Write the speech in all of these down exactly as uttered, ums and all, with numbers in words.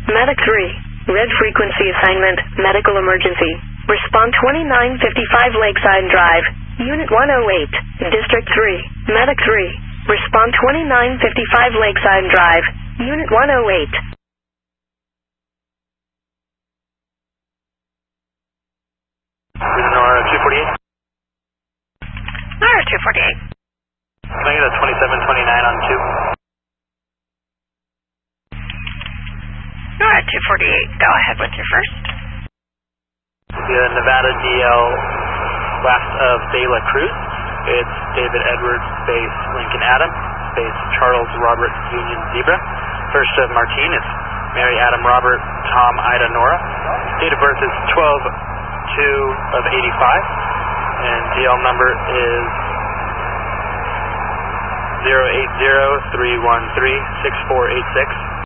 Medic three. Red frequency assignment, medical emergency. Respond twenty-nine fifty-five Lakeside Drive. Unit one oh eight. District three. Medic three. Respond twenty-nine fifty-five Lakeside Drive. Unit one oh eight. Nora two forty-eight. Nora two forty-eight. Can I get a twenty-seven twenty-nine on two? Nora two forty-eight, go ahead with your first. The Nevada D L west of Bela Cruz. It's David Edwards, base Lincoln Adam, base Charles Robert Union Zebra. First of Martine, it's Mary Adam Robert Tom Ida Nora. Date of birth is twelve two of eighty-five, and D L number is zero eight zero three one three six four eight six.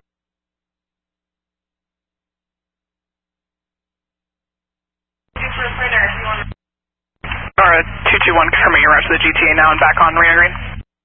Nora two two one, confirming your route to the G T A now and back on Rio Green.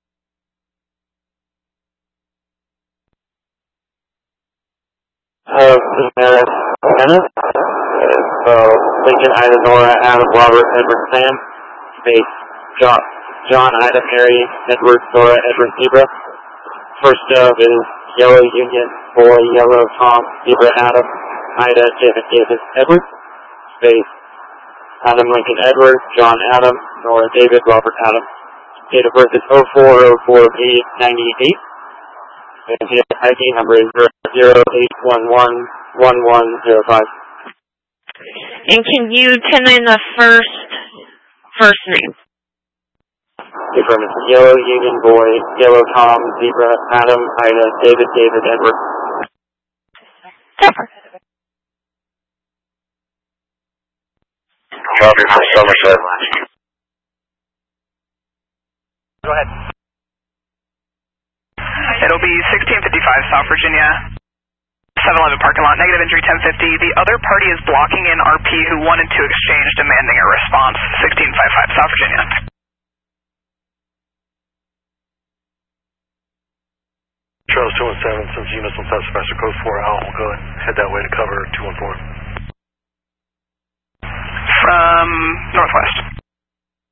Uh, this is Meredith Kenneth. So, Lincoln Ida Nora Adam Robert Edward Sam. Space John, John Ida Mary Edward Nora Edward Zebra. First of is Yellow Union Boy Yellow Tom Zebra Adam Ida David David Edward. Space Adam Lincoln Edward, John Adam, Nora David, Robert Adam. Date of birth is oh four oh four of eight ninety-eight. And the I D number is zero eight one one one one zero five. And can you tell me the first first name? Confirm it's Yellow Union Boy, Yellow Tom, Zebra, Adam, Ida, David, David, Edward. Super. Copy for Somerset. Go ahead. It'll be sixteen fifty-five South Virginia, seven eleven parking lot, negative entry ten fifty. The other party is blocking in R P who wanted to exchange, demanding a response. sixteen fifty-five South Virginia. Charles two one seven, since units on South Semester Code four out, we'll go and head that way to cover two one four. From northwest.